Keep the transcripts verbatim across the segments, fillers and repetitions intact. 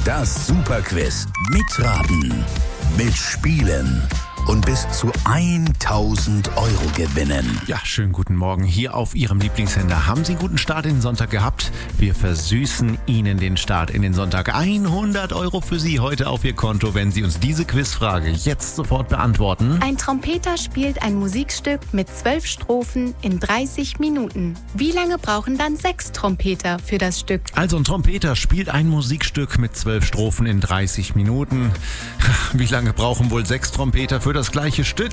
Das Superquiz. Mitraten, mitspielen und bis zu tausend Euro gewinnen. Ja, schönen guten Morgen hier auf Ihrem Lieblingssender. Haben Sie einen guten Start in den Sonntag gehabt? Wir versüßen Ihnen den Start in den Sonntag. hundert Euro für Sie heute auf Ihr Konto, wenn Sie uns diese Quizfrage jetzt sofort beantworten. Ein Trompeter spielt ein Musikstück mit zwölf Strophen in dreißig Minuten. Wie lange brauchen dann sechs Trompeter für das Stück? Also ein Trompeter spielt ein Musikstück mit zwölf Strophen in dreißig Minuten. Wie lange brauchen wohl sechs Trompeter für das gleiche Stück?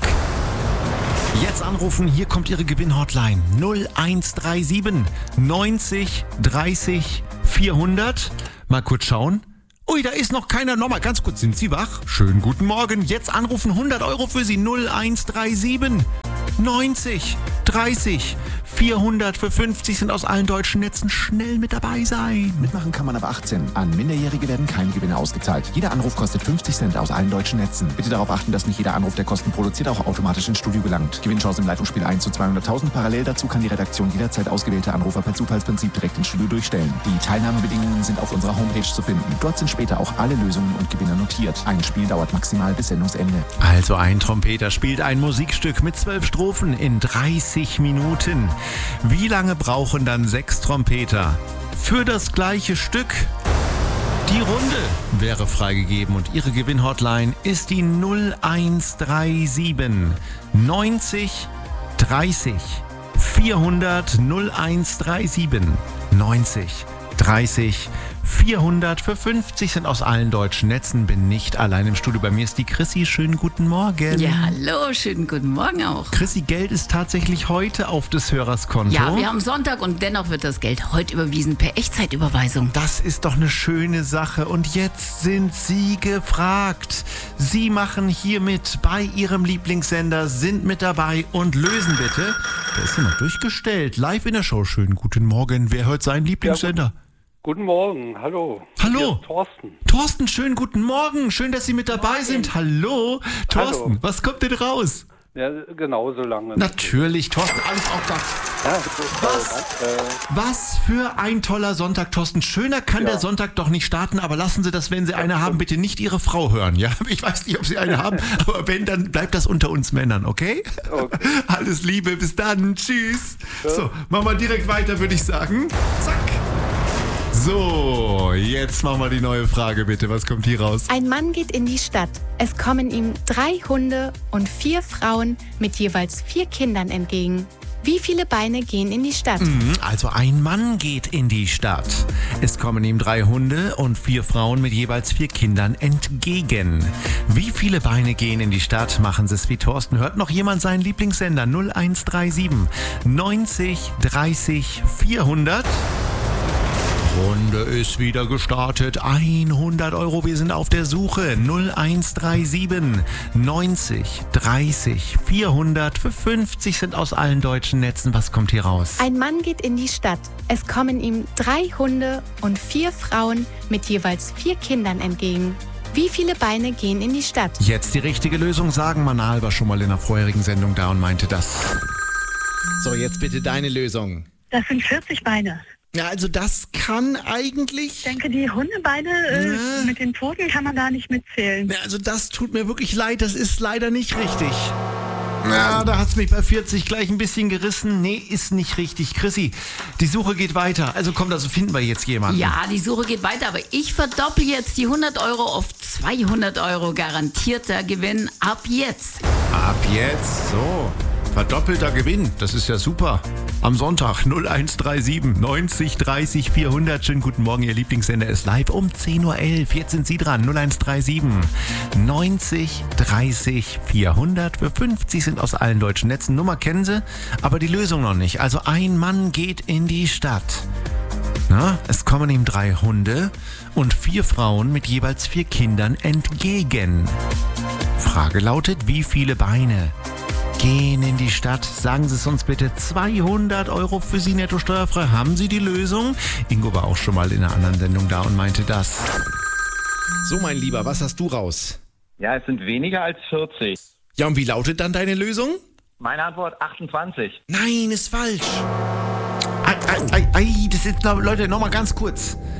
Jetzt anrufen, hier kommt Ihre Gewinnhotline null eins drei sieben neunzig dreißig vierhundert. Mal kurz schauen. Ui, da ist noch keiner. Nochmal ganz kurz, sind Sie wach? Schönen guten Morgen. Jetzt anrufen, hundert Euro für Sie. null eins drei sieben neunzig dreißig vierhundert. Für fünfzig sind aus allen deutschen Netzen. Schnell mit dabei sein. Mitmachen kann man ab achtzehn. An Minderjährige werden keine Gewinne ausgezahlt. Jeder Anruf kostet fünfzig Cent aus allen deutschen Netzen. Bitte darauf achten, dass nicht jeder Anruf, der Kosten produziert, auch automatisch ins Studio gelangt. Gewinnchance im Leitungsspiel eins zu zweihunderttausend. Parallel dazu kann die Redaktion jederzeit ausgewählte Anrufer per Zufallsprinzip direkt ins Studio durchstellen. Die Teilnahmebedingungen sind auf unserer Homepage zu finden. Dort sind später auch alle Lösungen und Gewinner notiert. Ein Spiel dauert maximal bis Sendungsende. Also ein Trompeter spielt ein Musikstück mit zwölf Strophen in dreißig Minuten. Wie lange brauchen dann sechs Trompeter für das gleiche Stück? Die Runde wäre freigegeben und Ihre Gewinnhotline ist die null eins drei sieben neunzig dreißig vierhundert. null eins drei sieben neunzig dreißig vierhundert. Für fünfzig sind aus allen deutschen Netzen. Bin nicht allein im Studio. Bei mir ist die Chrissy. Schönen guten Morgen. Ja, hallo. Schönen guten Morgen auch. Chrissy, Geld ist tatsächlich heute auf des Hörers Konto. Ja, wir haben Sonntag und dennoch wird das Geld heute überwiesen per Echtzeitüberweisung. Das ist doch eine schöne Sache. Und jetzt sind Sie gefragt. Sie machen hier mit bei Ihrem Lieblingssender, sind mit dabei und lösen bitte. Da ist jemand durchgestellt. Live in der Show. Schönen guten Morgen. Wer hört seinen Lieblingssender? Ja, guten Morgen, hallo. Hallo. Hier ist Thorsten. Thorsten, schönen guten Morgen. Schön, dass Sie mit dabei sind. Hallo. Thorsten, Hallo. Was kommt denn raus? Ja, genauso lange. Natürlich, Thorsten, alles auch da. Ja, Was? äh, Was für ein toller Sonntag, Thorsten. Schöner kann Ja. der Sonntag doch nicht starten, aber lassen Sie das, wenn Sie eine haben, bitte nicht Ihre Frau hören. Ja, ich weiß nicht, ob Sie eine haben, aber wenn, dann bleibt das unter uns Männern, okay? Okay. Alles Liebe, bis dann. Tschüss. So, machen wir direkt weiter, würde ich sagen. Zack. So, jetzt machen wir die neue Frage, bitte. Was kommt hier raus? Ein Mann geht in die Stadt. Es kommen ihm drei Hunde und vier Frauen mit jeweils vier Kindern entgegen. Wie viele Beine gehen in die Stadt? Also ein Mann geht in die Stadt. Es kommen ihm drei Hunde und vier Frauen mit jeweils vier Kindern entgegen. Wie viele Beine gehen in die Stadt? Machen Sie es wie Thorsten. Hört noch jemand seinen Lieblingssender? null eins drei sieben neunzig dreißig vierhundert. Runde ist wieder gestartet. hundert Euro, wir sind auf der Suche. null eins drei sieben neunzig dreißig vierhundert. Für fünfzig sind aus allen deutschen Netzen. Was kommt hier raus? Ein Mann geht in die Stadt. Es kommen ihm drei Hunde und vier Frauen mit jeweils vier Kindern entgegen. Wie viele Beine gehen in die Stadt? Jetzt die richtige Lösung sagen. Manal war schon mal in der vorherigen Sendung da und meinte das. So, jetzt bitte deine Lösung. Das sind vierzig Beine. Ja, also das kann eigentlich... Ich denke, die Hundebeine äh, Ja. mit den Pfoten kann man da nicht mitzählen. Ja, also das tut mir wirklich leid, das ist leider nicht richtig. Ja, da hat's mich bei vierzig gleich ein bisschen gerissen. Nee, ist nicht richtig. Chrissy, die Suche geht weiter. Also kommt, also finden wir jetzt jemanden. Ja, die Suche geht weiter, aber ich verdoppel jetzt die hundert Euro auf zweihundert Euro. Garantierter Gewinn ab jetzt. Ab jetzt, so. Verdoppelter Gewinn, das ist ja super. Am Sonntag null eins drei sieben neunzig dreißig vierhundert. Schönen guten Morgen, Ihr Lieblingssender ist live um zehn Uhr elf. Jetzt sind Sie dran. null eins drei sieben neunzig dreißig vierhundert. Für fünfzig sind aus allen deutschen Netzen. Nummer kennen Sie, aber die Lösung noch nicht. Also ein Mann geht in die Stadt. Na, es kommen ihm drei Hunde und vier Frauen mit jeweils vier Kindern entgegen. Frage lautet, wie viele Beine gehen in die Stadt? Sagen Sie es uns bitte. zweihundert Euro für Sie netto steuerfrei. Haben Sie die Lösung? Ingo war auch schon mal in einer anderen Sendung da und meinte das. So, mein Lieber, was hast du raus? Ja, es sind weniger als vierzig. Ja, und wie lautet dann deine Lösung? Meine Antwort achtundzwanzig. Nein, ist falsch. Ei, ei, ei, ei, das ist, Leute, nochmal ganz kurz.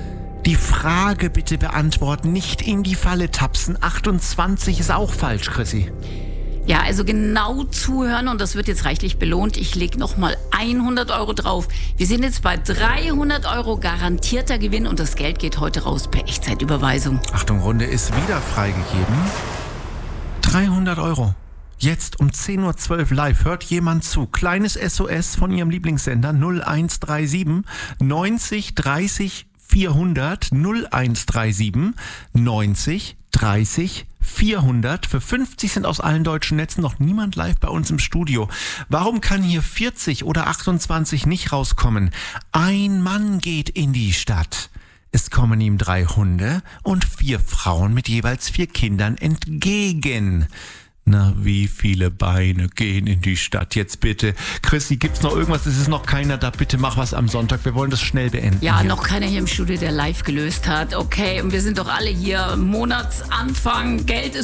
Die Frage bitte beantworten, nicht in die Falle tapsen. achtundzwanzig ist auch falsch, Chrissy. Ja, also genau zuhören und das wird jetzt reichlich belohnt. Ich lege nochmal hundert Euro drauf. Wir sind jetzt bei dreihundert Euro garantierter Gewinn und das Geld geht heute raus per Echtzeitüberweisung. Achtung, Runde ist wieder freigegeben. dreihundert Euro. Jetzt um zehn Uhr zwölf live. Hört jemand zu. Kleines S O S von Ihrem Lieblingssender null eins drei sieben neunzig dreißig vierhundert null eins drei sieben neunzig dreißig vierhundert. Für fünfzig sind aus allen deutschen Netzen noch niemand live bei uns im Studio. Warum kann hier vierzig oder achtundzwanzig nicht rauskommen? Ein Mann geht in die Stadt. Es kommen ihm drei Hunde und vier Frauen mit jeweils vier Kindern entgegen. Na, wie viele Beine gehen in die Stadt? Jetzt bitte. Chrissy, gibt's noch irgendwas? Es ist noch keiner da. Bitte mach was am Sonntag. Wir wollen das schnell beenden. Ja, hier. noch keiner hier im Studio, der live gelöst hat. Okay, und wir sind doch alle hier. Monatsanfang, Geld ist